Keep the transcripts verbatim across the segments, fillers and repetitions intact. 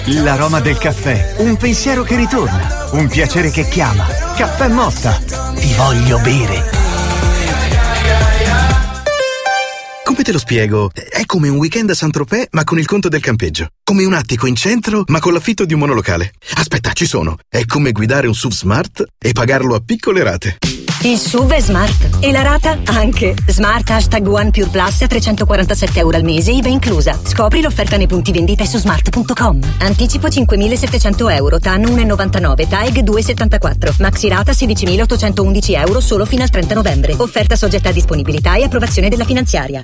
L'aroma del caffè, un pensiero che ritorna, un piacere che chiama. Caffè Motta. Ti voglio bere. Come te lo spiego? È come un weekend a Saint-Tropez ma con il conto del campeggio. Come un attico in centro ma con l'affitto di un monolocale. Aspetta, ci sono. È come guidare un S U V Smart e pagarlo a piccole rate. Il S U V è smart e la rata anche. Smart hashtag One Pure Plus a trecentoquarantasette euro al mese, I V A inclusa. Scopri l'offerta nei punti vendita su smart punto com. Anticipo cinquemilasettecento euro, T A N uno virgola novantanove, T A E G due virgola settantaquattro. Maxi rata sedicimilaottocentoundici euro solo fino al trenta novembre. Offerta soggetta a disponibilità e approvazione della finanziaria.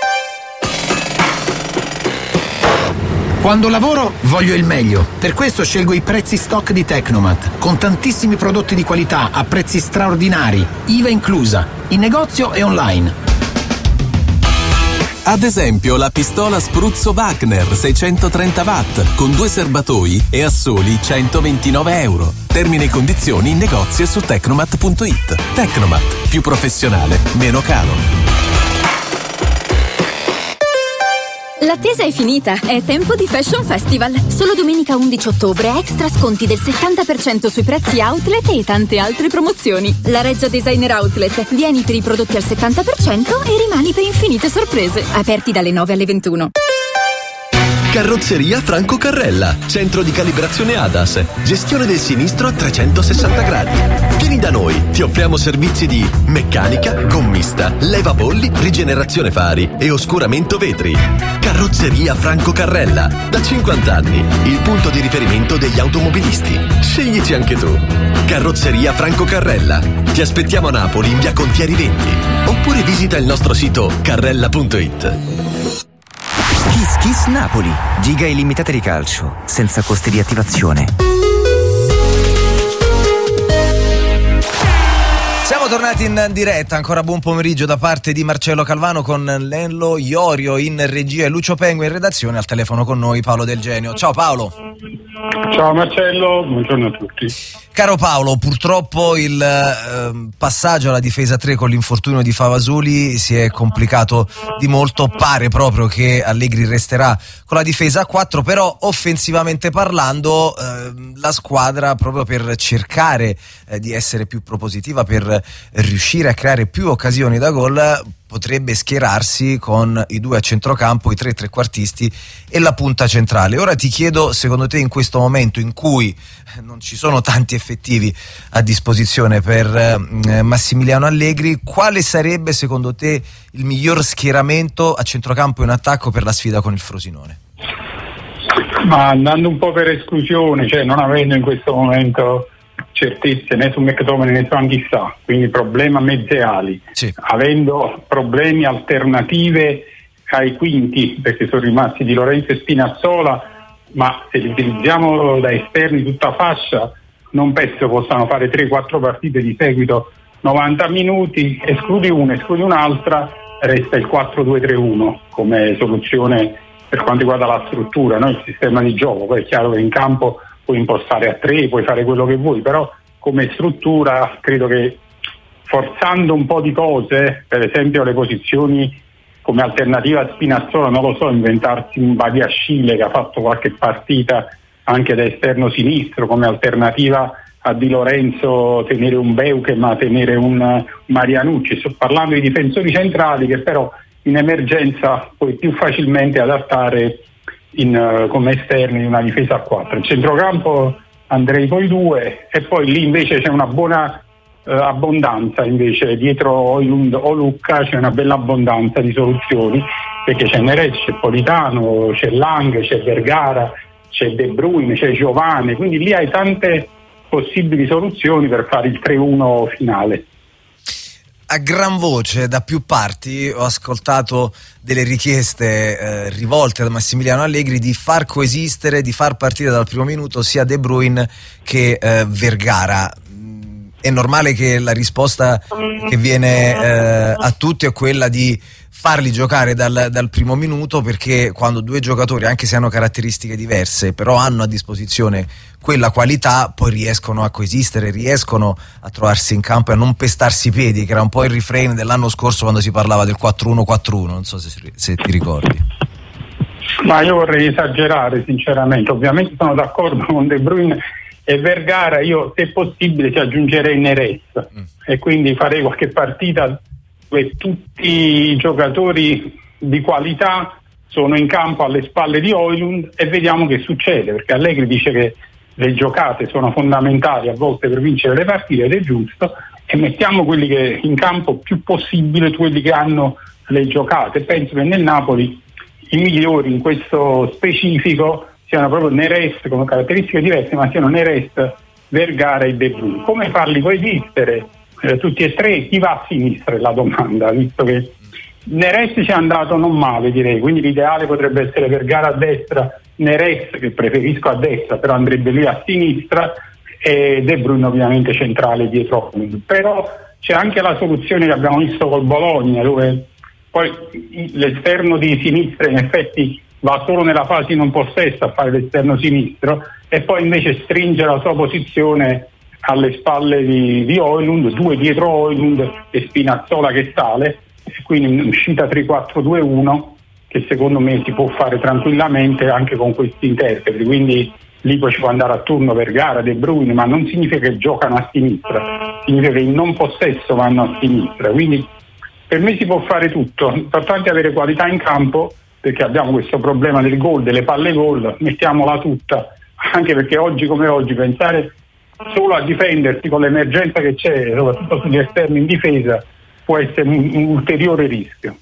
Quando lavoro voglio il meglio, per questo scelgo i prezzi stock di Tecnomat, con tantissimi prodotti di qualità a prezzi straordinari, I V A inclusa, in negozio e online. Ad esempio la pistola spruzzo Wagner seicentotrenta watt con due serbatoi e a soli centoventinove euro. Termini e condizioni in negozio e su tecnomat punto it. Tecnomat, più professionale, meno caro. L'attesa è finita, è tempo di Fashion Festival. Solo domenica undici ottobre extra sconti del settanta per cento sui prezzi outlet e tante altre promozioni. La Reggia Designer Outlet. Vieni per i prodotti al settanta per cento e rimani per infinite sorprese. Aperti dalle nove alle ventuno. Carrozzeria Franco Carrella, centro di calibrazione A D A S, gestione del sinistro a trecentosessanta gradi. Vieni da noi, ti offriamo servizi di meccanica, gommista, levabolli, rigenerazione fari e oscuramento vetri. Carrozzeria Franco Carrella, da cinquanta anni, il punto di riferimento degli automobilisti. Sceglici anche tu. Carrozzeria Franco Carrella. Ti aspettiamo a Napoli in via Contieri venti oppure visita il nostro sito carrella punto it. Kiss Kiss Napoli. Giga illimitate di calcio, senza costi di attivazione. Siamo tornati in diretta, ancora buon pomeriggio da parte di Marcello Calvano con Lenlo Iorio in regia e Lucio Pengo in redazione, al telefono con noi Paolo Del Genio. Ciao Paolo. Ciao Marcello, buongiorno a tutti. Caro Paolo, purtroppo il eh, passaggio alla difesa tre con l'infortunio di Favasoli si è complicato di molto, pare proprio che Allegri resterà con la difesa a quattro, però offensivamente parlando eh, la squadra, proprio per cercare eh, di essere più propositiva, per riuscire a creare più occasioni da gol, potrebbe schierarsi con i due a centrocampo, i tre trequartisti e la punta centrale. Ora ti chiedo, secondo te in questo momento in cui non ci sono tanti effettivi a disposizione per eh, Massimiliano Allegri, quale sarebbe secondo te il miglior schieramento a centrocampo e in attacco per la sfida con il Frosinone? Ma andando un po' per esclusione, cioè non avendo in questo momento certezze né su McTominay né su Anghissà, quindi problema mezze ali, sì. Avendo problemi alternative ai quinti perché sono rimasti Di Lorenzo e Spinazzola, ma se li utilizziamo da esterni tutta fascia non penso possano fare tre quattro partite di seguito novanta minuti. Escludi una, escludi un'altra, resta il quattro due tre uno come soluzione per quanto riguarda la struttura, no? Il sistema di gioco. Poi è chiaro che in campo puoi impostare a tre, puoi fare quello che vuoi, però come struttura credo che forzando un po' di cose, per esempio le posizioni come alternativa a Spinazzola, non lo so, inventarsi un Badiashile che ha fatto qualche partita anche da esterno sinistro, come alternativa a Di Lorenzo tenere un Beuke ma tenere un Marianucci. Sto parlando di difensori centrali che però in emergenza puoi più facilmente adattare in, uh, come esterni in una difesa a quattro. Il centrocampo andrei con i due e poi lì invece c'è una buona uh, abbondanza, invece dietro Oilund o Lucca c'è una bella abbondanza di soluzioni, perché c'è Neres, c'è Politano, c'è Lang, c'è Vergara, c'è De Bruyne, c'è Giovane, quindi lì hai tante possibili soluzioni per fare il tre uno finale. A gran voce da più parti ho ascoltato delle richieste eh, rivolte da Massimiliano Allegri di far coesistere, di far partire dal primo minuto sia De Bruyne che eh, Vergara. È normale che la risposta che viene eh, a tutti è quella di farli giocare dal, dal primo minuto, perché quando due giocatori, anche se hanno caratteristiche diverse, però hanno a disposizione quella qualità, poi riescono a coesistere, riescono a trovarsi in campo e a non pestarsi i piedi, che era un po' il refrain dell'anno scorso quando si parlava del quattro uno quattro uno, non so se, se ti ricordi. Ma io vorrei esagerare sinceramente, ovviamente sono d'accordo con De Bruyne e Vergara, io se possibile ci aggiungerei Neres mm. e quindi farei qualche partita dove tutti i giocatori di qualità sono in campo alle spalle di Højlund e vediamo che succede, perché Allegri dice che le giocate sono fondamentali a volte per vincere le partite ed è giusto, e mettiamo quelli che in campo più possibile, quelli che hanno le giocate. Penso che nel Napoli i migliori in questo specifico siano proprio Neres con caratteristiche diverse, ma siano Neres, Vergara e De Bruyne. Come farli coesistere eh, tutti e tre? Chi va a sinistra è la domanda, visto che Neres ci è andato non male, direi, quindi l'ideale potrebbe essere Vergara a destra, Neres che preferisco a destra, però andrebbe lì a sinistra, e De Bruyne ovviamente centrale dietro. Però c'è anche la soluzione che abbiamo visto col Bologna, dove poi l'esterno di sinistra in effetti va solo nella fase in un possesso a fare l'esterno sinistro e poi invece stringe la sua posizione alle spalle di, di Højlund, due dietro Højlund e Spinazzola che sale, e quindi un'uscita tre quattro due uno che secondo me si può fare tranquillamente anche con questi interpreti, quindi lì poi ci può andare a turno Vergara, De Bruyne, ma non significa che giocano a sinistra, significa che in non possesso vanno a sinistra, quindi per me si può fare tutto, l'importante è avere qualità in campo, perché abbiamo questo problema del gol, delle palle gol, mettiamola tutta, anche perché oggi come oggi pensare solo a difendersi con l'emergenza che c'è, soprattutto sugli esterni in difesa, può essere un, un ulteriore rischio.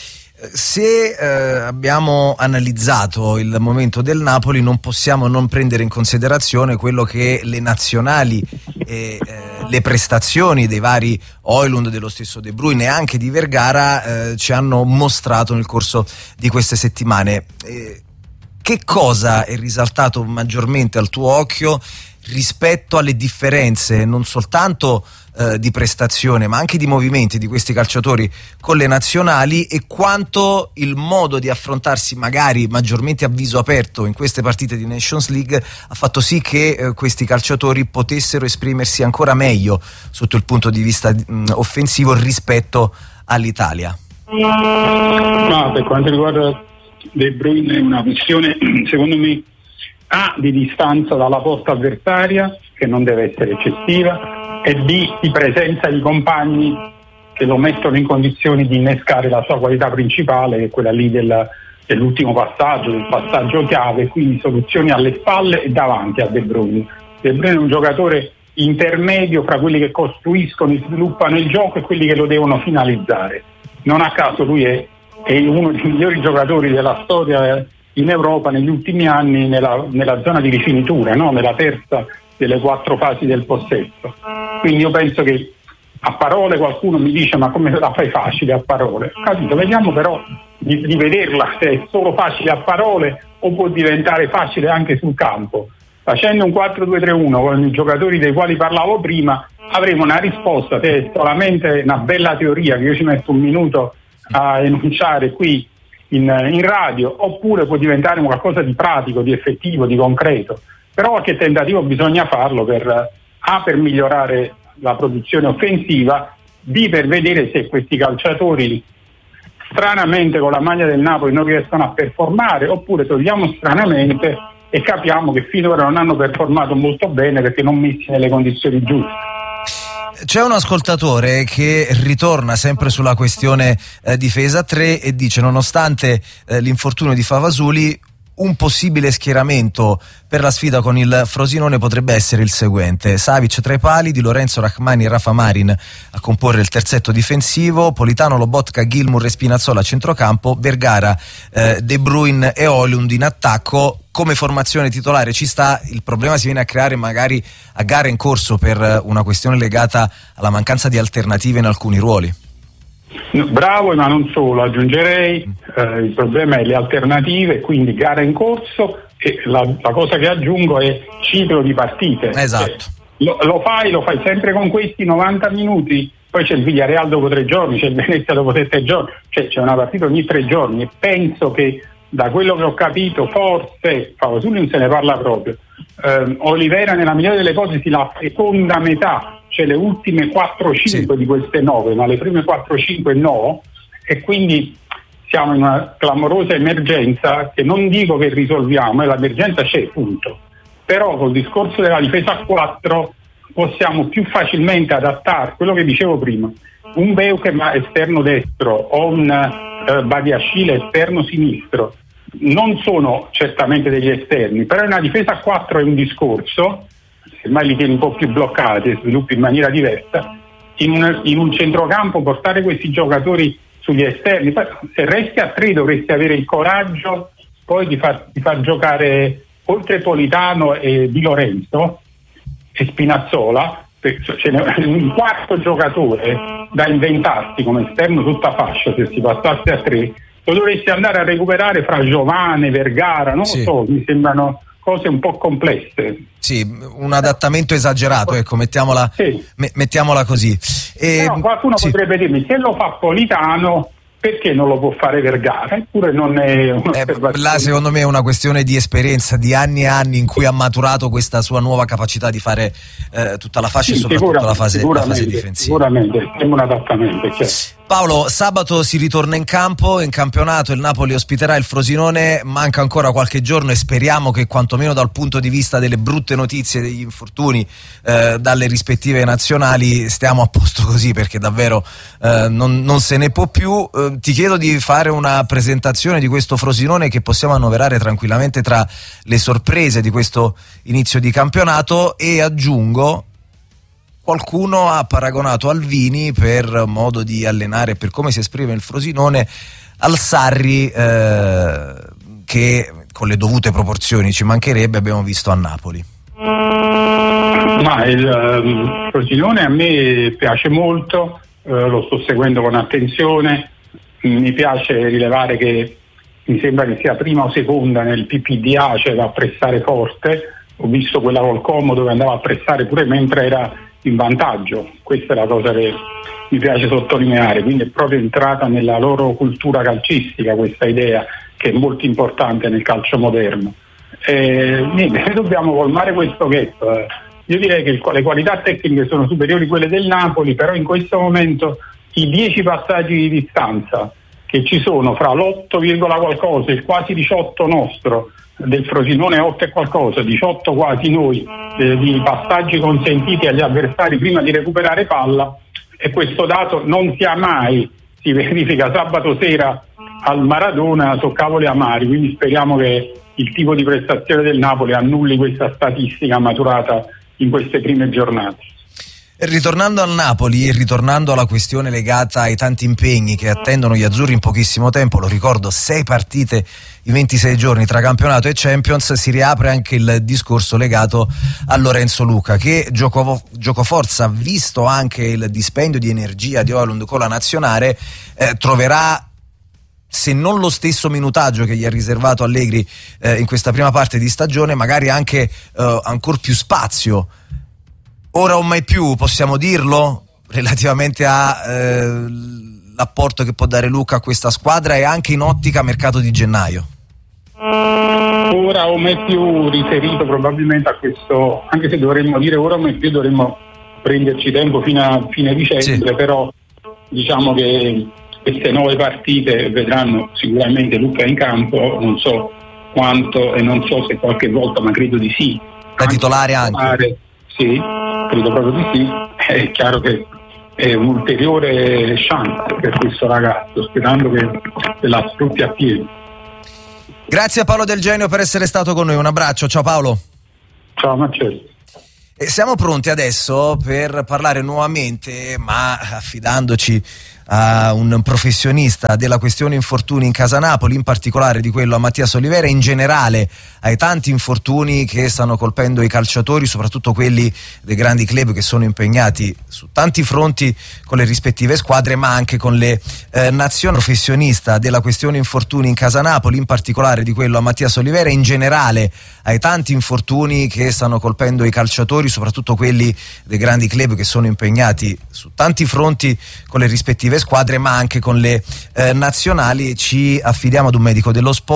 Se eh, abbiamo analizzato il momento del Napoli, non possiamo non prendere in considerazione quello che le nazionali e eh, le prestazioni dei vari Højlund, dello stesso De Bruyne e anche di Vergara eh, ci hanno mostrato nel corso di queste settimane. Eh, che cosa è risaltato maggiormente al tuo occhio rispetto alle differenze non soltanto eh, di prestazione ma anche di movimenti di questi calciatori con le nazionali, e quanto il modo di affrontarsi magari maggiormente a viso aperto in queste partite di Nations League ha fatto sì che eh, questi calciatori potessero esprimersi ancora meglio sotto il punto di vista mh, offensivo rispetto all'Italia? No, per quanto riguarda De Bruyne è una questione secondo me A di distanza dalla porta avversaria, che non deve essere eccessiva, e B di presenza di compagni che lo mettono in condizioni di innescare la sua qualità principale, che è quella lì del, dell'ultimo passaggio, del passaggio chiave, quindi soluzioni alle spalle e davanti a De Bruyne. De Bruyne è un giocatore intermedio fra quelli che costruiscono e sviluppano il gioco e quelli che lo devono finalizzare. Non a caso lui è, è uno dei migliori giocatori della storia in Europa negli ultimi anni nella, nella zona di rifinitura, no? Nella terza delle quattro fasi del possesso. Quindi io penso che a parole qualcuno mi dice ma come la fai facile a parole? Ho capito, vediamo però di, di vederla se è solo facile a parole o può diventare facile anche sul campo. Facendo un quattro due tre uno con i giocatori dei quali parlavo prima avremo una risposta, se è solamente una bella teoria che io ci metto un minuto a enunciare qui In, in radio, oppure può diventare qualcosa di pratico, di effettivo, di concreto. Però qualche tentativo bisogna farlo per A per migliorare la produzione offensiva, B per vedere se questi calciatori stranamente con la maglia del Napoli non riescono a performare, oppure togliamo stranamente e capiamo che finora non hanno performato molto bene perché non messi nelle condizioni giuste. C'è un ascoltatore che ritorna sempre sulla questione eh, difesa tre e dice: nonostante eh, l'infortunio di Favasuli, un possibile schieramento per la sfida con il Frosinone potrebbe essere il seguente: Savic tra i pali, Di Lorenzo, Rachmani e Rafa Marin a comporre il terzetto difensivo, Politano, Lobotka, Gilmour e Spinazzola a centrocampo, Vergara, eh, De Bruyne e Højlund in attacco. Come formazione titolare ci sta, il problema si viene a creare magari a gare in corso per una questione legata alla mancanza di alternative in alcuni ruoli. Bravo, ma non solo, aggiungerei eh, il problema è le alternative, quindi gara in corso, e la, la cosa che aggiungo è ciclo di partite. Esatto. Eh, lo, lo fai, lo fai sempre con questi novanta minuti, poi c'è il Villarreal dopo tre giorni, c'è il Venezia dopo sette giorni, cioè c'è una partita ogni tre giorni, e penso che da quello che ho capito forse Favasuli non se ne parla proprio, eh, Olivera nella migliore delle ipotesi la seconda metà, cioè le ultime quattro cinque sì. di queste nove, ma le prime quattro cinque no, e quindi siamo in una clamorosa emergenza che non dico che risolviamo, e l'emergenza c'è, punto. Però col discorso della difesa a quattro possiamo più facilmente adattare quello che dicevo prima, un Beukema esterno destro o un eh, Badiashile esterno sinistro. Non sono certamente degli esterni, però una difesa a quattro è un discorso, semmai li tieni un po' più bloccati e sviluppi in maniera diversa. In un, in un centrocampo portare questi giocatori sugli esterni, se resti a tre dovresti avere il coraggio poi di far, di far giocare oltre Politano e Di Lorenzo e Spinazzola, ce n'è un quarto giocatore da inventarsi come esterno tutta fascia. Se si passasse a tre lo dovresti andare a recuperare fra Giovane, Vergara, non sì. lo so, mi sembrano cose un po' complesse. Sì, un adattamento esagerato, ecco, mettiamola, sì. me, mettiamola così. E, Però qualcuno sì. potrebbe dirmi, se lo fa Politano, perché non lo può fare Vergara? Eppure non è un'osservazione. Eh, là secondo me è una questione di esperienza, di anni e anni in cui ha maturato questa sua nuova capacità di fare eh, tutta la fascia, sì, e soprattutto la fase, la fase difensiva. Sicuramente, è un adattamento, certo. Paolo, sabato si ritorna in campo, in campionato il Napoli ospiterà il Frosinone, manca ancora qualche giorno e speriamo che quantomeno dal punto di vista delle brutte notizie, degli infortuni eh, dalle rispettive nazionali stiamo a posto così, perché davvero eh, non, non se ne può più. Eh, ti chiedo di fare una presentazione di questo Frosinone che possiamo annoverare tranquillamente tra le sorprese di questo inizio di campionato, e aggiungo: qualcuno ha paragonato Alvini, per modo di allenare e per come si esprime il Frosinone, al Sarri eh, che con le dovute proporzioni, ci mancherebbe, abbiamo visto a Napoli. Ma il um, Frosinone a me piace molto, eh, lo sto seguendo con attenzione, mi piace rilevare che mi sembra che sia prima o seconda nel P P D A, cioè va a pressare forte. Ho visto quella col Como dove andava a pressare pure mentre era in vantaggio. Questa è la cosa che mi piace sottolineare, quindi è proprio entrata nella loro cultura calcistica questa idea, che è molto importante nel calcio moderno. E, niente, dobbiamo colmare questo gap. Io direi che il, le qualità tecniche sono superiori a quelle del Napoli, però in questo momento i dieci passaggi di distanza che ci sono fra l'otto, qualcosa, il quasi diciotto nostro, del Frosinone otto e qualcosa, diciotto quasi noi, eh, di passaggi consentiti agli avversari prima di recuperare palla, e questo dato non si ha mai, si verifica sabato sera al Maradona, so cavoli amari, quindi speriamo che il tipo di prestazione del Napoli annulli questa statistica maturata in queste prime giornate. Ritornando al Napoli e ritornando alla questione legata ai tanti impegni che attendono gli azzurri in pochissimo tempo, lo ricordo, sei partite in ventisei giorni tra campionato e Champions, si riapre anche il discorso legato a Lorenzo Luca, che gioco, giocoforza, visto anche il dispendio di energia di Højlund con la nazionale, eh, troverà, se non lo stesso minutaggio che gli ha riservato Allegri eh, in questa prima parte di stagione, magari anche eh, ancora più spazio. Ora o mai più, possiamo dirlo, relativamente all'apporto eh, che può dare Luca a questa squadra, e anche in ottica mercato di gennaio. Ora o mai più riferito probabilmente a questo, anche se dovremmo dire ora o mai più, dovremmo prenderci tempo fino a fine dicembre, sì. Però diciamo che queste nuove partite vedranno sicuramente Luca in campo, non so quanto e non so se qualche volta, ma credo di sì. Da titolare anche? Sì, credo proprio di sì. È chiaro che è un ulteriore chance per questo ragazzo, sperando che la sfrutti a piedi. Grazie a Paolo Del Genio per essere stato con noi, un abbraccio, ciao Paolo. Ciao Marcello. E siamo pronti adesso per parlare nuovamente, ma affidandoci a un professionista della questione infortuni in casa Napoli, in particolare di quello a Mattias Olivera, e in generale ai tanti infortuni che stanno colpendo i calciatori, soprattutto quelli dei grandi club che sono impegnati su tanti fronti con le rispettive squadre, ma anche con le eh, nazioni. Professionista della questione infortuni in casa Napoli, in particolare di quello a Mattias Olivera, e in generale ai tanti infortuni che stanno colpendo i calciatori, soprattutto quelli dei grandi club che sono impegnati su tanti fronti con le rispettive squadre, ma anche con le eh, nazionali. Ci affidiamo ad un medico dello sport